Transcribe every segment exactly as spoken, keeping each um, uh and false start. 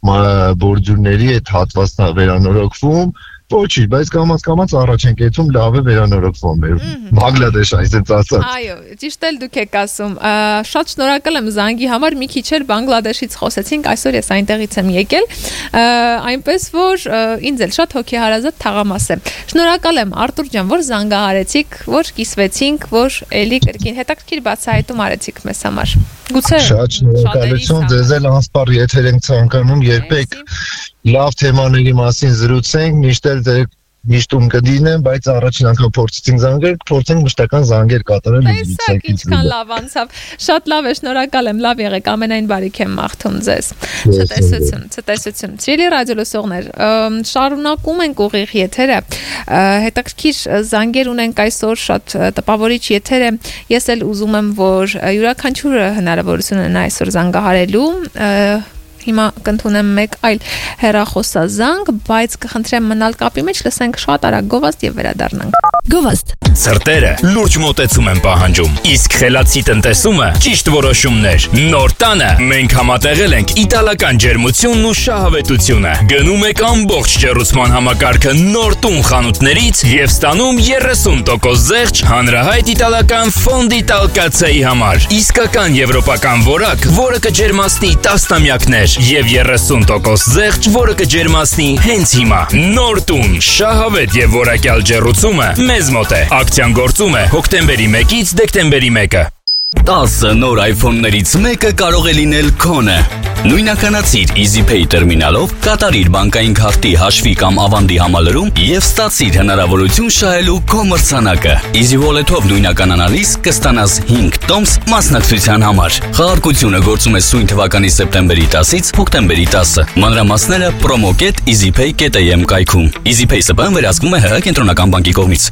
բորջուրների այդ հատվածն է վերանորոգվում Ոչինչ, բայց կամաց կամաց առաջ ենք եթում լավ է վերանորոգվում մեր Բանգլադեշ, այսպես ասած։ Այո, ճիշտ էլ դուք եք ասում։ Շատ շնորհակալ եմ զանգի համար, մի քիչ էլ Բանգլադեշից խոսեցինք, այսօր ես այնտեղից եմ եկել, այնպես որ ինձ էլ շատ հոգեհարազատ թաղամաս է։ Շնորհակալ եմ Արտուր ջան, որ զանգահարեցիք, որ կիսվեցինք, որ էլի կրկին հետաքրքիր բացահայտում արեցիք մեզ համար։ Գուցե շատ շնորհակալություն, ձեզ էլ անսպառ եթեր ենք ցանկանում, երբեք լավ թեմաների մասին զրուցենք, միշտ էլ դեր միշտում կդինեմ, բայց առաջին անգամ փորձեցինք զանգել, փորձենք մշտական զանգեր կատարել ու զրուցենք։ Ինչքան լավ անցավ։ Շատ լավ է, շնորհակալ եմ, լավ եղեք, ամենայն բարիք եմ մաղթում ձեզ։ Ցտեսություն, ցտեսություն։ Սիրելի ռադիոլսողներ, շարունակում ենք ուղիղ եթերը։ Հետաքրքիր զանգեր ունենք այսօր, շատ տպավորիչ եթեր է։ Ես էլ ուզում եմ, որ յուրաքանչյուրը հնարավորություն ունենա այսօր զանգահարելու Հիմա կընդունեմ մեկ այլ հեռախոսազանգ, բայց կխնդրեմ մնալ կապի մեջ, լսենք շատ արագ գովազդ եւ վերադառնանք։ Գովազդ։ Սրտերը լուրջ մոտեցում են պահանջում, իսկ խելացի տնտեսումը ճիշտ որոշումներ։ Նոր տանը մենք համատեղել ենք իտալական ջերմությունն ու շահավետությունը։ Գնում եք ամբողջ ջեռուցման համակարգը նոր տուն խանութներից եւ ստանում երեսուն տոկոս զեղչ հանրահայտ իտալական Fondi Talcazei համար։ Իսկական եվրոպական որակ, որը կջերմացնի տասնամյակներ եւ երեսուն տոկոս զեղչ, որը կջերմացնի հենց հիմա։ Նոր տուն, շահավետ եւ որակյալ ջեռուցումը մեզ մոտ է։ Ակցիան գործում է հոկտեմբերի մեկից դեկտեմբերի մեկը։ տասը նոր iPhone-ներից մեկը կարող է լինել քոնը։ Նույնականացիր EasyPay տերմինալով, կատարիր բանկային քարտի հաշվի կամ ավանդի համալրում եւ ստացիր հնարավորություն շահելու քո մրցանակը։ Easy Wallet-ով նույնականանալիս կստանաս հինգ տոմս մասնակցության համար։ Խաղարկությունը գործում է սույն թվականի սեպտեմբերի տասից հոկտեմբերի տասը։ Մանրամասները promo.kit easypay.am կայքում։ EasyPay ՍՊԸ-ն վերահսկվում է ՀՀ կենտրոնական բանկի կողմից։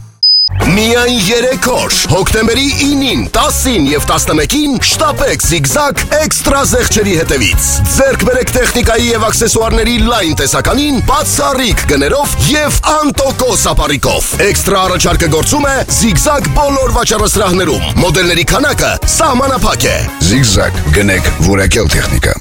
Միայն երեք օր, հոկտեմբերի ինին, տասին եւ տասնմեկին շտապեք Zigzag էքստրա զեղչերի հետևից։ Ձեռք բերեք տեխնիկայի եւ աքսեսուարների լայն տեսականին, բացառիկ գներով եւ անտոկոս ապառիկով։ Էքստրա առաջարկը գործում է Zigzag բոլոր վաճառասրահներում։ Մոդելների քանակը սահմանափակ է։ Zigzag գնեք որակյալ տեխնիկա։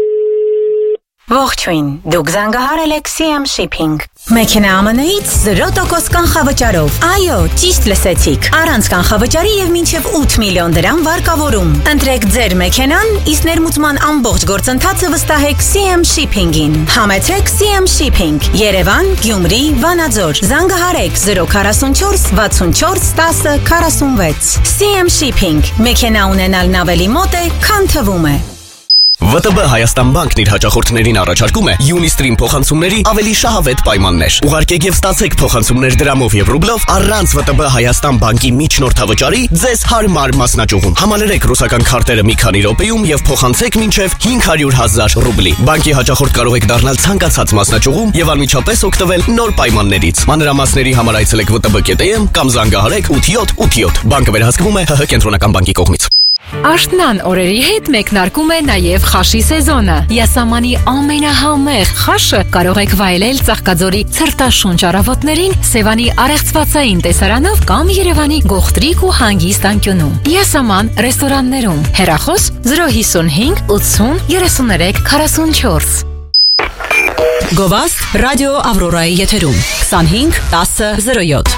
Ողջույն, դուք զանգահարել եք C M Shipping։ Մեքենա Ա Մ Ն-ից զրո տոկոս կանխավճարով։ Այո, ճիշտ լսեցիք։ Առանց կանխավճարի եւ մինչեւ ութ միլիոն դրամ վարկավորում։ Ընտրեք ձեր մեքենան, իսկ ներմուծման ամբողջ գործընթացը վստահեք C M Shipping-ին։ Համեցեք C M Shipping։ Երևան, Գյումրի, Վանաձոր։ Զանգահարեք զրո քառասունչորս վաթսունչորս տասը քառասունվեց։ C M Shipping։ Մեքենա ունենալն ավելի մոտ է, քան թվում է։ V T B Հայաստան բանկն իր հաճախորդներին առաջարկում է Unistream փոխանցումների ավելի շահավետ պայմաններ։ Ուղարկեք եւ ստացեք փոխանցումներ դրամով եւ ռուբլով առանց V T B Հայաստան բանկի միջնորդավճարի ձեզ հարմար մասնաճյուղում։ Համալրեք ռուսական քարտերը մի քանի րոպեում եւ փոխանցեք մինչեւ հինգ հարյուր հազար ռուբլի։ Բանկի հաճախորդ կարող եք դառնալ ցանկացած մասնաճյուղում եւ անմիջապես օգտվել նոր պայմաններից։ Մանրամասների համար այցելեք v t b dot am կամ զանգահարեք ութ յոթ ութ յոթ։ Բանկը վերահսկվում է ՀՀ կենտրոնական բանկի կողմից։ Աշնան օրերի հետ մեկնարկում է նաև խաշի սեզոնը։ Յասամանի ամենահամեղ խաշը կարող եք վայելել Ծաղկաձորի ցրտաշունչ առավոտներին Սևանի առեղծվածային տեսարանով կամ Երևանի գողտրիկ ու հանգիստ անկյունում։ Յասաման ռեստորաններում։ Հեռախոս զրո հիսունհինգ ութսուն երեսուներեք քառասունչորս։ Գովազդ ռադիո Ավրորայի եթերում քսանհինգ տասը զրո յոթ։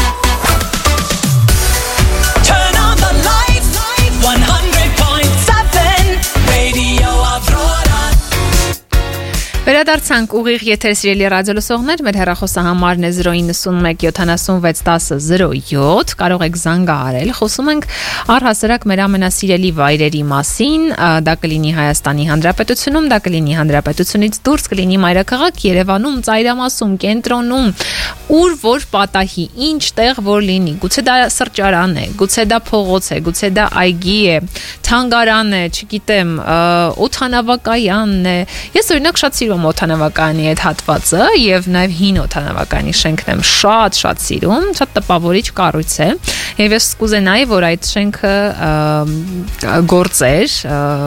one hundred point seven Radio Aurora. Վերադարձանք ուղիղ եթեր սիրելի ռադիոլսողներ, մեր հեռախոսահամարն է զրո իննսունմեկ յոթանասունվեց տասը զրո յոթ, կարող եք զանգահարել, խոսում ենք առհասարակ մեր ամենասիրելի վայրերի մասին, դա կլինի Հայաստանի Հանրապետությունում, դա կլինի Հանրապետությունից դուրս, կլինի մայրաքաղաք Երևանում, ծայրամասում, կենտրոնում, ուր որ պատահի, ինչ տեղ որ լինի, գուցե դա սրճարան է, գուցե դա փողոց է, գուցե դա այգի է, թանգարան է, չգիտեմ, օդանավակայանն է։ Ես օրինակ շատ սիրում օդանավակայանի այդ հատվածը եւ նաեւ հին օդանավակայանի շենքն եմ շատ շատ սիրում, շատ տպավորիչ կառույց է Եվ ես կուզենայի, որ այդ շենքը գործեր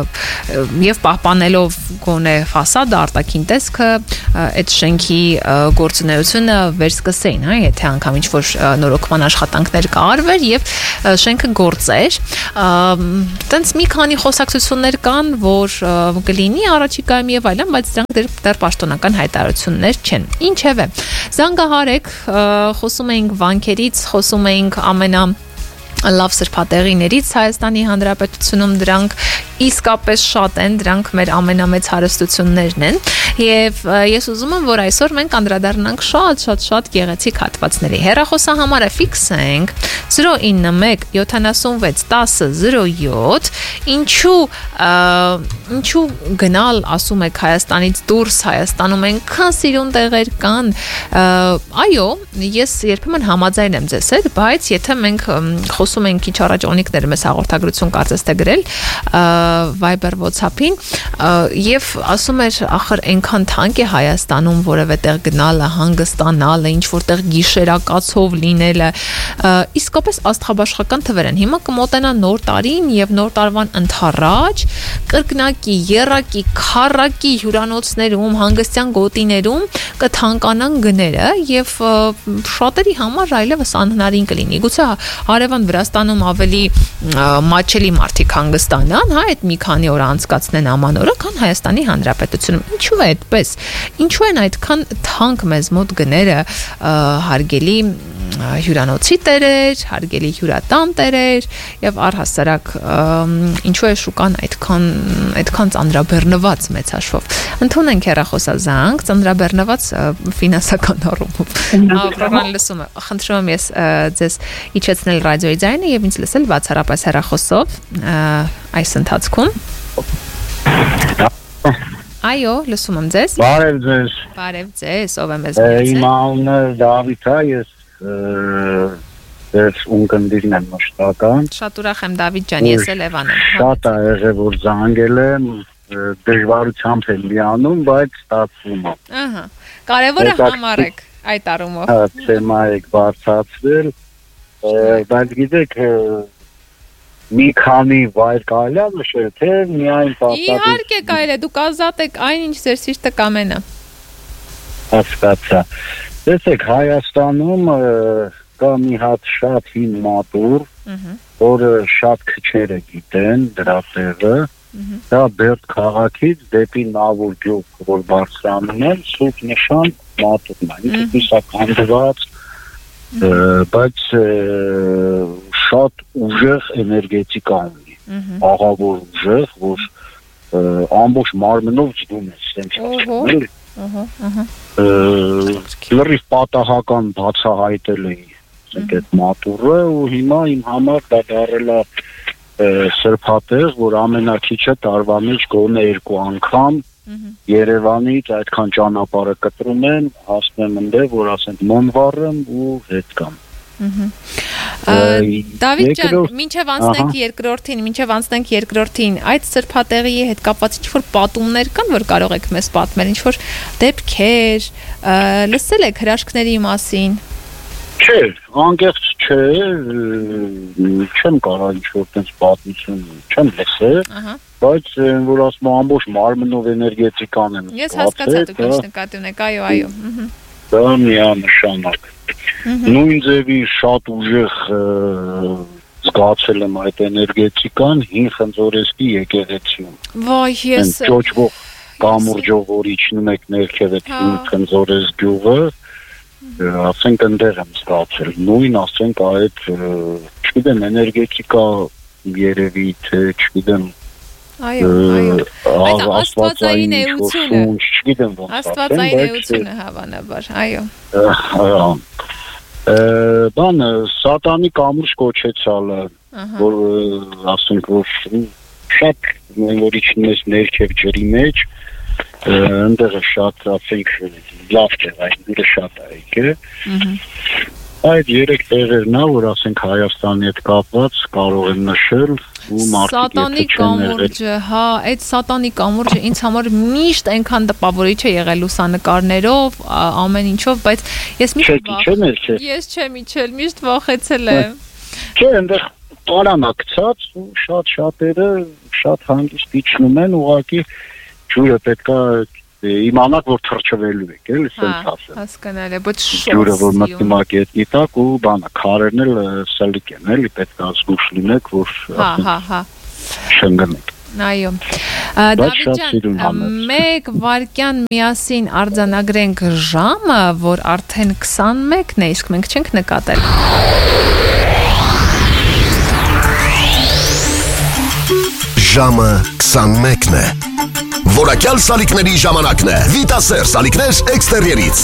եւ պահպանելով գոնե ֆասադը, արտաքին տեսքը, այդ շենքի գործունեությունը վերսկսեին, հա, եթե անգամ ինչ-որ նորոգման աշխատանքներ կարվեր եւ շենքը գործեր, տենց մի քանի խոսակցություններ կան, որ կլինի առաջիկայում եւ այլն, բայց դրանք դեռ պաշտոնական հայտարարություններ չեն։ Ինչևէ, զանգահարեք, խոսում էինք վանքերից, խոսում էինք ամենա լավ սրբատեղիներից Հայաստանի Հանրապետությունում, դրանք իսկապես շատ են, դրանք մեր ամենամեծ հարստություններն են եւ ես ուզում եմ, որ այսօր մենք անդրադառնանք շատ շատ շատ գեղեցիկ հատվածների։ Հեռախոսահամարը ֆիքսենք zero nine one seven six one zero zero seven ինչու ինչու գնալ, ասում եք, Հայաստանից դուրս, Հայաստանում այնքան սիրուն տեղեր կան, այո, ես երբեմն համաձայն եմ ձեզ հետ, բայց եթե մենք խոսում ենք քիչ առաջ Օնիկները մեզ հաղորդագրություն կարծես թե գրել Viber WhatsApp-ին եւ ասում էր ախր այնքան թանկ է Հայաստանում որևէ տեղ գնալը, հանգստանալը, ինչ որտեղ գիշերակացով լինելը, իսկապես աստղաբաշխական թվեր են։ Հիմա կմոտենա նոր տարին եւ նոր տարվան ընթառաջ կրկնակի, եռակի, քառակի հյուրանոցներում, հանգստյան գոտիներում կթանկանան գները եւ շատերի համար այլևս անհնարին կլինի։ Գուցե հարևան Վրաստանում ավելի մաչելի մարդիկ հանգստանան, հա, այդ մի քանի օր անցկացնեն ամանորը, քան Հայաստանի Հանրապետությունում։ Ինչու է այդպես։ Ինչու են այդքան թանկ մեզ մոտ գները, հարգելի հյուրանոցի տերեր, հարգելի հյուրատան տերեր եւ առհասարակ ինչու է շուկան այդքան այդքան ծանրաբեռնված մեծ հաշվով։ Ընդունենք հեռախոսազանգ, ծանրաբեռնված ֆինանսական առումով։ Պրոգրամ լսում եմ։ Խնդրում եմ ես ձեզ իջեցնել ռադիոյի ձայնը եւ ինձ լսել բացառապես հեռախոսով այս ընթացքում։ Այո, լսում եմ ձեզ։ Բարև ձեզ։ Բարև ձեզ, ով է մեզ մոտ։ Իմ անունը Դավիթ է, ես ես ունկնդիրն եմ մշտական։ Շատ ուրախ եմ Դավիթ ջան, ես էլ Էվան եմ։ Շատ է եղել, որ զանգել եմ, դժվարությամբ եմ լիանում, բայց ստացվում է։ Ահա։ Կարևորը համառեք այդ առումով։ Հա, թեմա եք բարձրացրել, բայց գիտեք, մի քանի վայր կարելի է նշել, թե միայն պարտադիր։ Իհարկե կարելի է, դուք ազատ եք այն, ինչ ձեր սիրտը կամենա։ Հասկացա։ Տեսեք, Հայաստանում կա մի հատ շատ հին մատուռ, որը շատ քչերը գիտեն դրա տեղը, դա Բերդ քաղաքից դեպի Նավուր գյուղ, որ բարձրանում են, Սուրբ Նշան մատուռն է, ինքը կիսականդված, բայց շատ ուժեղ էներգետիկա ունի, աղավոր ուժեղ, որ ամբողջ մարմնով ջդում է, սենց հասկանում, լրիվ պատահական բացահայտել էի այդ մատուռը ու հիմա իմ համար դա դառել է սրբատեղ, որ ամենակիչը տարվա մեջ գոնե երկու անգամ Երևանից այդքան ճանապարհը կտրում եմ, հասնեմ ընդ, որ ասենք մոմ վառեմ ու հետ կամ։ Դավիթ ջան, մինչև անցնենք երկրորդին, մինչև անցնենք երկրորդին, այդ սրբատեղի հետ կապված ինչ-որ պատումներ կան, որ կարող եք մեզ պատմել, ինչ-որ դեպքեր, լսել եք հրաշքների մասին։ Չէ, անկեղծ չէ, չեմ կարող ինչ-որ տենց պատմություն, չեմ լսել, բայց որ ասում ամբողջ մարմնով էներգետիկան եմ։ Ես հասկացա դուք ինչ նկատի ունեք, այո, այո։ Դա միանշանակ։ Նույն ձևի շատ ուժեղ զգացել եմ այդ էներգետիկան հին Խնձորեսկի եկեղեցիում։ Վայ, ես ճոճվող կամուրջով, որ իջնում եք ներքև այդ հին Խնձորես գյուղը, ասենք ընդեղ եմ զգացել։ Նույն ասենք այդ, չգիտեմ, էներգետիկա երևի, թե չգիտեմ, այո, այո, այդ աստվածային էությունը, չգիտեմ ոնց ասեմ, աստվածային էությունը հավանաբար, այո։ Այո։ Բան սատանի կամուրջ կոչեցալը, որ ասենք որ շատ որ իջնում ես ներքև ջրի մեջ, ընդեղը շատ ասենք լավ չէ, այդ շատ է եկել։ Այդ երեք տեղերն է, որ ասենք Հայաստանի հետ կապված կարող են նշել ու մարդիկ Սատանի կամուրջը, հա, այդ սատանի կամուրջը ինձ համար միշտ այնքան տպավորիչ է եղել լուսանկարներով, ամեն ինչով, բայց ես միշտ վախեցել եմ։ Ես չեմ իջել, միշտ վախեցել եմ։ Չէ, այնտեղ տարանա գցած ու շատ շատերը շատ հանգիստ իջնում են, ուղղակի ջուրը պետքա իմանաք, որ թրջվելու եք, էլի, սենց ասեմ։ Հասկանալի, ոչ ջուրը որ մտնում եք ետնի տակ ու բանը, քարերն էլ սելիկ են, էլի, պետքա զգուշ լինեք, որ հա, հա, հա։ Շնգնեք։ Այո։ Դավիթ ջան, մեկ վայրկյան միասին արձանագրենք ժամը, որ արդեն քսանմեկն է, իսկ մենք չենք նկատել։ Ժամը քսանմեկն է։ Որակյալ սալիկների ժամանակն է։ Վիտասեր սալիկներ էքստերիերից։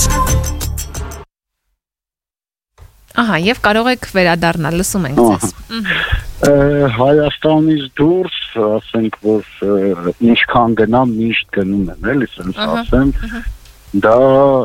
Ահա, եւ կարող եք վերադառնալ, լսում ենք ձեզ։ Հայաստանից դուրս, ասենք, որ ինչքան գնամ, միշտ գնում եմ, էլի, ասենք ասեմ, դա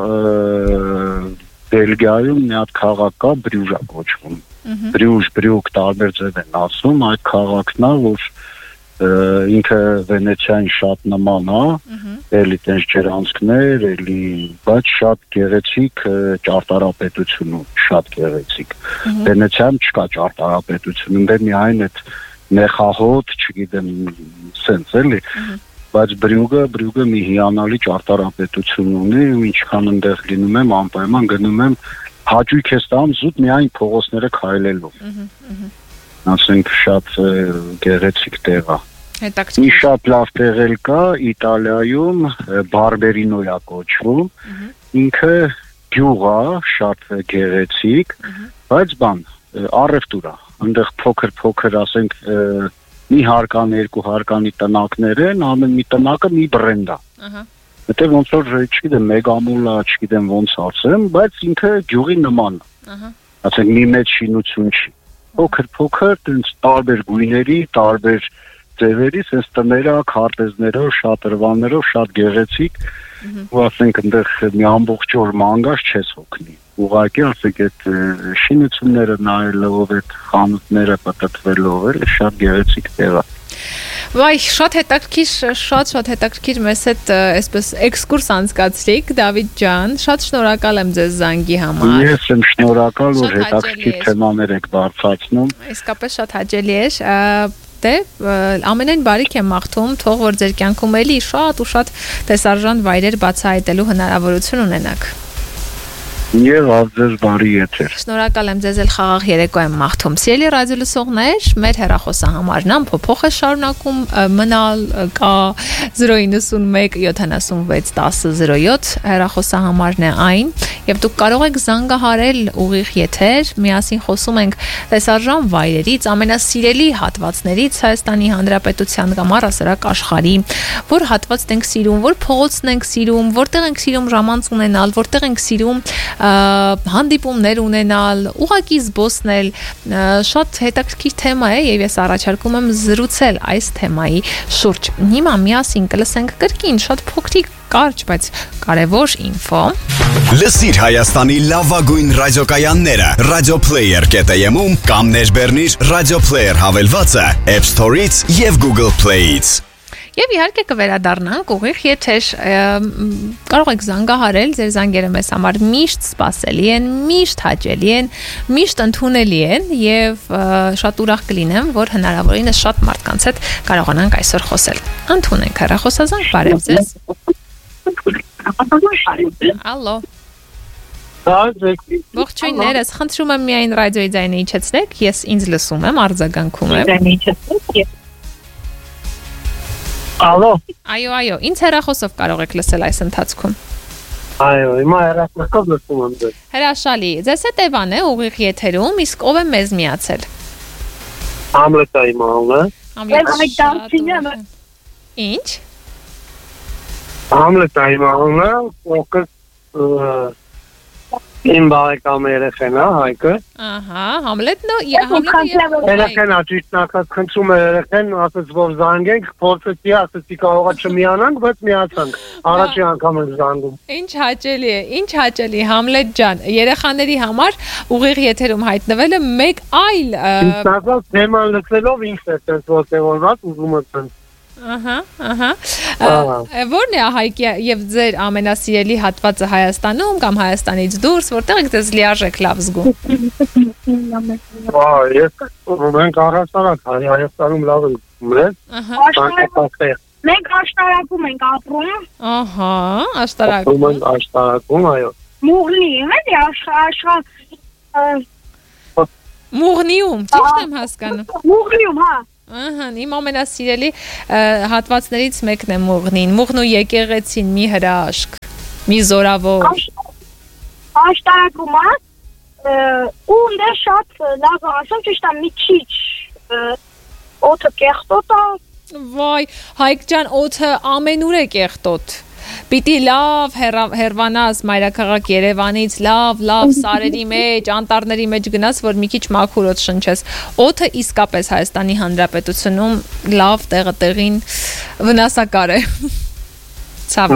Բելգիայում մի հատ քաղաք կա, Բրյուժա կոչվում։ Բրյուժ, Բրյուգ տարբեր ձև են ասում, այդ քաղաքն է, որ ինքը Վենեցիային շատ նման է, էլի տենց ջրանցքներ, էլի, բայց շատ գեղեցիկ ճարտարապետություն ու շատ գեղեցիկ։ Վենեցիայում չկա ճարտարապետություն, դե միայն այդ նեխահոտ, չգիտեմ, սենց էլի, բայց Բրյուգը, Բրյուգը մի հիանալի ճարտարապետություն ունի ու ինչքան ընդեղ լինում եմ, անպայման գնում եմ, հաճույք է ստանում զուտ միայն փողոցները քայլելով։ Ասենք շատ գեղեցիկ տեղ է։ Մի շատ լավ տեղ էլ կա Իտալիայում, Բարբերինոյա կոչվում, ինքը գյուղ է, շատ գեղեցիկ, բայց բան, առևտուր է, այնտեղ փոքր-փոքր, ասենք, մի հարկան, երկու հարկանի տնակներ են, ամեն մի տնակը մի բրենդ է։ Հետո ոնց որ, չգիտեմ, մեգամուլ է, չգիտեմ ոնց ասեմ, բայց ինքը գյուղի նման է։ Ասենք մի մեծ շինություն չի։ Փոքր-փոքր, տենց տարբեր գույների, տարբեր ձևերի, սենց տները, քարտեզներով, շատրվաններով, շատ գեղեցիկ, ու ասենք այնտեղ մի ամբողջ օր մանգած չես հոգնի։ Ուղղակի ասենք այդ շինությունները նայելով, այդ խանութները պատտվելով, էլ շատ գեղեցիկ տեղ է։ Վայ, շատ հետաքրքիր, շատ շատ հետաքրքիր մեզ հետ այսպես էքսկուրս անցկացրիք, Դավիթ ջան, շատ շնորհակալ եմ ձեզ զանգի համար։ Ես եմ շնորհակալ, որ հետաքրքիր թեմաներ եք բարձրացնում։ Իսկապես շատ հաճելի էր։ Դե ամենայն բարիք եմ մաղթում, թող որ ձեր կյանքում էլի շատ ու շատ տեսարժան վայրեր բացահայտելու հնարավորություն ունենաք։ Եվ ձեզ բարի եթեր։ Շնորհակալ եմ ձեզ էլ խաղաղ երեկո եմ մաղթում։ Սիրելի ռադիոլսողներ, մեր հեռախոսահամարն ամփոփող է շարունակում մնալ, կա zero nine one seven seven one zero zero seven հեռախոսահամարն է այն, եւ դուք կարող եք զանգահարել ուղիղ եթեր, միասին խոսում ենք տեսարժան վայրերից, ամենասիրելի հատվածներից Հայաստանի Հանրապետության կամ առասարակ աշխարհի, որ հատվածն ենք սիրում, որ փողոցն ենք սիրում, որտեղ ենք սիրում ժամանց ունենալ, որտեղ ենք սիրում հանդիպումներ ունենալ, ուղղակի զբոսնել, շատ հետաքրքիր թեմա է եւ ես առաջարկում եմ զրուցել այս թեմայի շուրջ։ Հիմա միասին կլսենք կրկին շատ փոքրիկ կարճ, բայց կարևոր ինֆո։ Լսիր Հայաստանի լավագույն ռադիոկայանները radioplayer.am-ում կամ ներբեռնիր Radio Player հավելվածը App Store-ից եւ Google Play-ից։ Եվ իհարկե կվերադառնանք ուղիղ եթեր, կարող եք զանգահարել, ձեր զանգերը մեզ համար միշտ սպասելի են, միշտ հաճելի են, միշտ ընդունելի են եւ շատ ուրախ կլինեմ, որ հնարավորինս շատ մարդկանց հետ կարողանանք այսօր խոսել։ Ընդունենք հեռախոսազանգ, բարև ձեզ։ Ալո։ Ողջույններս, խնդրում եմ միայն ռադիոյի ձայնը իջեցրեք, ես ինձ լսում եմ, արձագանքում եմ։ Ալո։ Այո, այո, ինձ հեռախոսով կարող եք լսել այս ընթացքում։ Այո, հիմա հեռախոսով լսում եմ ձեզ։ Հրաշալի։ Ձեզ հետ Էվան է ուղիղ եթերում, իսկ ով է մեզ միացել։ Համլետը իմ անունը։ Համլետ։ Ինչ։ Համլետը իմ անունը, ովքեր իմ բարեկամ երեխեն է, Հայկը։ Ահա, Համլետն ու Համլետը երեխեն է, ճիշտ նախած խնդրում է երեխեն, ասաց որ զանգենք, փորձեցի, ասացի կարող է չմիանանք, բայց միացանք։ Առաջի անգամ ենք զանգում։ Ինչ հաճելի է, ինչ հաճելի, Համլետ ջան, երեխաների համար ուղիղ եթերում հայտնվելը մեկ այլ Ինձ թեման լսելով ինքն է տես ոգևորված ուզում եմ տենց։ Ահա, ահա։ Որն է Հայկի եւ ձեր ամենասիրելի հատվածը Հայաստանում կամ Հայաստանից դուրս, որտեղ եք դες լիարժեք լավ զգում։ Ահա, ես մենք առհասարակ Հայաստանում լավ ենք մնալ։ Ահա։ Մենք աշտարակում ենք ապրում։ Ահա, աշտարակում։ Ապրում ենք աշտարակում, այո։ Մուղնի, էլի աշխա Մուղնիում, ճիշտ եմ հասկանում։ Մուղնիում, հա։ Ահա, իմ ամենասիրելի հատվածներից մեկն է Մուղնին։ Մուղնու եկեղեցին մի հրաշք, մի զորավոր։ Աշտարակում է, ու դե շատ լավ ասեմ, ճիշտ է մի քիչ օդը կեղտոտ է։ Վայ, Հայկ ջան, օդը ամենուր է կեղտոտ։ Պիտի լավ հերվանաս մայրաքաղաք Երևանից, լավ, լավ սարերի մեջ, անտառների մեջ գնաս, որ մի քիչ մաքուր օդ շնչես։ Օդը իսկապես Հայաստանի Հանրապետությունում լավ տեղը տեղին վնասակար է։ Ցավոք։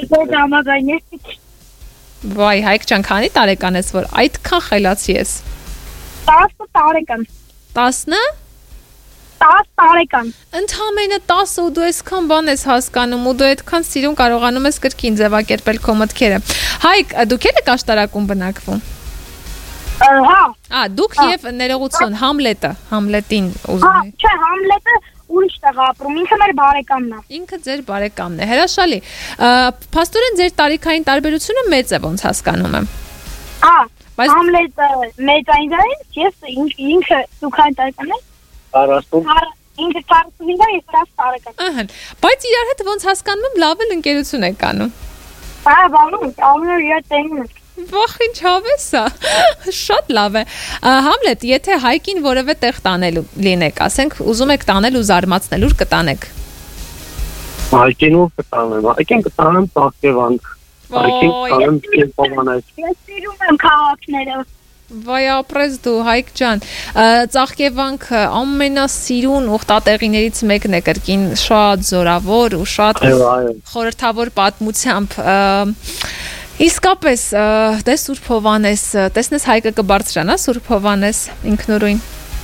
Վայ, Հայկ ջան, քանի տարեկան ես, որ այդքան խելացի ես։ տասը տարեկան։ տասը տասը տարեկան։ Ընդամենը տասը ու դու այսքան բան ես հասկանում ու դու այդքան սիրուն կարողանում ես կրկին ձևակերպել քո մտքերը։ Հայկ, դուք եք աշտարակում բնակվում։ Հա։ Ա, դուք եւ ներողություն, Համլետը, Համլետին ուզում եմ։ Չէ, Համլետը ուրիշ տեղ ապրում, ինքը մեր բարեկամն է։ Ինքը ձեր բարեկամն է։ Հրաշալի։ Փաստորեն ձեր տարիքային տարբերությունը մեծ է, ոնց հասկանում եմ։ Հա, Համլետը մեծային դարին, ես ինքը դուքային տարեկան եմ։ Արաստում ինքը քառասունհինգ է, ես տասը տարեկան։ Ահա, բայց իրար հետ ոնց հասկանում եմ լավ էլ ընկերություն եք անում։ Հա, բանում, ամեն օր տենում ենք։ Վախ, ինչ հավես է։ Շատ լավ է։ Համլետ, եթե Հայկին որևէ տեղ տանելու լինեք, ասենք, ուզում եք տանել ու զարմացնել, ուր կտանեք։ Հայկին ու կտանեմ, Հայկին կտանեմ Ծաղկևանք։ Հայկին կտանեմ Կերպովանայց։ Ես սիրում եմ քաղաքները։ Վայ ապրես դու Հայկ ջան, Ծաղկևանքը ամենասիրուն ուխտատեղիներից մեկն է կրկին, շատ զորավոր ու շատ խորհրդավոր պատմությամբ։ Իսկապես, դե Սուրբ Հովհաննես, տեսնես Հայկը կբարձրանա Սուրբ Հովհաննես ինքնուրույն։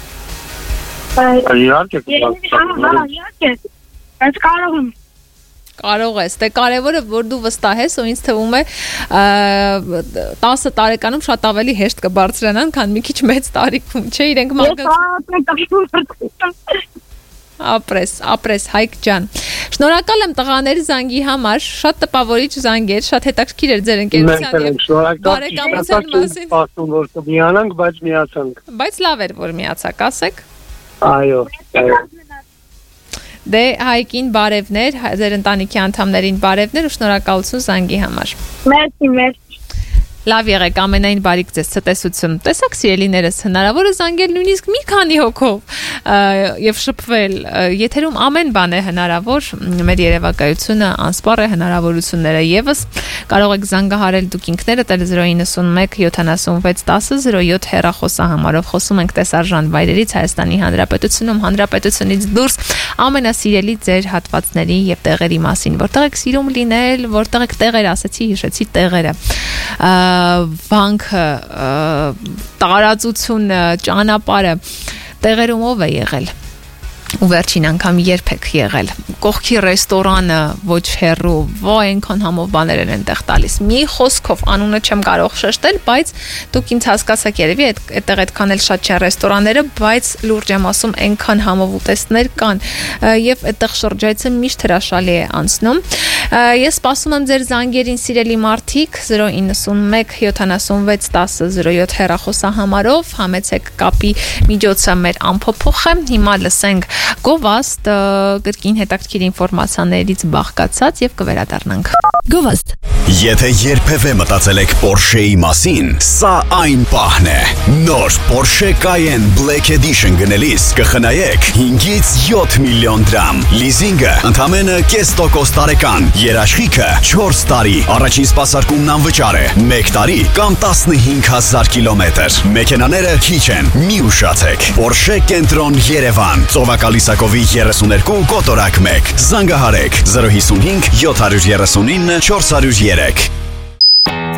Իհարկե կբարձրանա։ Ես կարող եմ։ Կարող ես, դե կարևորը որ դու վստահ ես ու ինձ թվում է տասը տարեկանում շատ ավելի հեշտ կբարձրանան, քան մի քիչ մեծ տարիքում, չէ, իրենք ապրես, ապրես Հայկ ջան։ Շնորհակալ եմ տղաների զանգի համար, շատ տպավորիչ զանգ էր, շատ հետաքրքիր էր ձեր ընկերության եւ բարեկամության մասին։ Ասում որ կմիանանք, բայց միացանք։ Բայց լավ էր որ միացաք, ասեք։ Այո, այո։ Դե Հայկին բարևներ, ձեր ընտանիքի անդամներին բարևներ ու շնորհակալություն զանգի համար։ Մերսի, մերսի։ Լավ եղեք, ամենայն բարիք ձեզ, ցտեսություն։ Տեսակ սիրելիներս, հնարավոր է զանգել նույնիսկ մի քանի հոգով եւ շփվել։ Եթերում ամեն բան է հնարավոր, մեր երևակայությունը անսպառ է, հնարավորությունները եւս։ Կարող եք զանգահարել դուք ինքներդ զրո ինը մեկ յոթանասունվեց տասը զրո յոթ հեռախոսահամարով խոսում ենք տեսարժան վայրերից Հայաստանի Հանրապետությունում, Հանրապետությունից դուրս ամենասիրելի ձեր հատվածների եւ տեղերի մասին, որտեղ եք սիրում լինել, որտեղ եք տեղեր ասեցի, հիշեցի տեղերը։ Վանքը, տարածությունը, ճանապարհը տեղերում ով է եղել ու վերջին անգամ երբ եք եղել։ Կողքի ռեստորանը ոչ հեռու, ո այնքան համով բաներ են այնտեղ տալիս։ Մի խոսքով անունը չեմ կարող շեշտել, բայց դուք ինձ հասկացաք երևի այդտեղ այդքան էլ շատ չեն ռեստորանները, բայց լուրջ եմ ասում, այնքան համով ուտեստներ կան եւ այդտեղ շրջայցը միշտ հրաշալի է անցնում։ Ես սպասում եմ ձեր զանգերին սիրելի մարդիկ զրո ինը մեկ յոթանասունվեց տասը զրո յոթ հեռախոսահամարով, համեցեք կապի միջոցը մեր անփոփոխ է։ Հիմա լսենք Գովաստ կրկին հետաքրքիր ինֆորմացիաներից բաղկացած եւ կվերադառնանք։ Գովաստ։ Եթե երբևէ մտածել եք Porsche-ի մասին, սա այն պահն է։ Նոր Porsche Cayenne Black Edition գնելիս կխնայեք հինգից յոթ միլիոն դրամ։ Լիզինգը ընդամենը կես տոկոս տարեկան, երաշխիքը չորս տարի, առաջին սպասարկումն անվճար է, մեկ տարի կամ տասնհինգ հազար կիլոմետր։ Մեքենաները քիչ են, մի ուշացեք։ Porsche Կենտրոն Երևան, Ծովակալիսակովի երեսուներկու կոտորակ մեկ։ Զանգահարեք զրո հիսունհինգ յոթ երեսունինը չորս հարյուր երեք։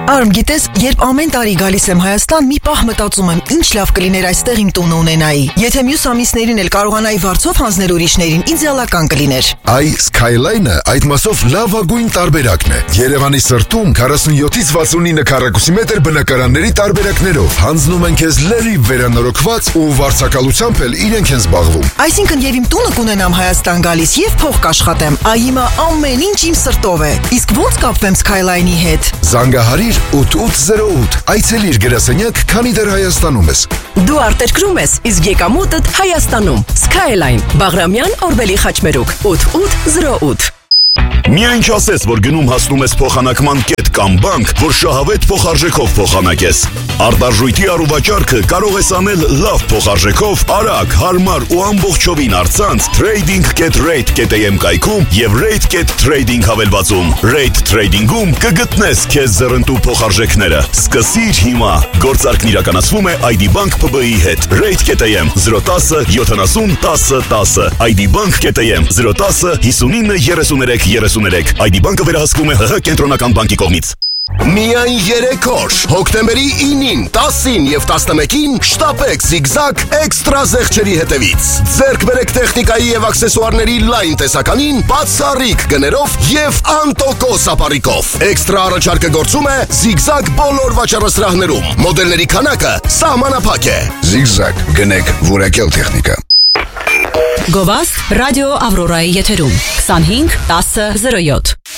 Արմ, գիտես, երբ ամեն տարի գալիս եմ Հայաստան, մի պահ մտածում եմ, ինչ լավ կլիներ այստեղ իմ տունը ունենայի։ Եթե մյուս ամիսներին էլ կարողանայի վարձով հանձնել ուրիշներին, իդեալական կլիներ։ Այ Skyline-ը այդ մասով լավագույն տարբերակն է։ Երևանի սրտում քառասունյոթից վաթսունինը քառակուսի մետր բնակարանների տարբերակներով հանձնում են քեզ լրիվ վերանորոգված ու վարձակալությամբ էլ իրենք են զբաղվում։ Այսինքն եւ իմ տունը կունենամ Հայաստան գալիս եւ փող կաշխատեմ։ Այ հիմա ամեն ինչ իմ սրտով է։ Իսկ ո՞նց կապվեմ Skyline-ի հետ։ Զանգահարիր ութ ութ զիրո ութ, այցելիր գրասենյակ, քանի դեռ Հայաստանում ես։ Դու արտերկրում ես, իսկ եկամուտդ Հայաստանում։ Skyline, Բաղրամյան, Օրբելի խաչմերուկ, ութ ութ զիրո ութ։ Միայն չասես, որ գնում հասնում ես փոխանակման կետ կամ բանկ, որ շահավետ փոխարժեքով փոխանակես։ Արտարժույթի առուվաճառքը կարող ես անել լավ փոխարժեքով, արագ, հարմար ու ամբողջովին առցանց trading.rate.am կայքում եւ rate.trading հավելվածում։ Rate Trading-ում կգտնես քեզ զռնտու փոխարժեքները։ Սկսիր հիմա։ Գործարքն իրականացվում է այ դի Bank P B I-ի հետ։ Rate.am զիրո տասը յոթանասուն տասը տասը այ դի Bank.am զիրո տասը հիսունինը երեսուներեք երեսուներեք այ դի Բանկը վերահսկվում է ՀՀ կենտրոնական բանկի կողմից։ Միայն երեք օր, հոկտեմբերի ինին, տասին եւ տասնմեկին շտապեք Zigzag էքստրա զեղչերի հետևից։ Ձեռք բերեք տեխնիկայի եւ աքսեսուարների լայն տեսականին, բացառիկ գներով եւ անտոկոս ապարիկով։ Էքստրա առաջարկը գործում է Zigzag բոլոր վաճառասրահներում։ Մոդելների քանակը սահմանափակ է։ Zigzag, գնեք որակյալ տեխնիկա։ Գովաստ ռադիո Ավրորայի եթերում քսանհինգ տասը զիրո յոթ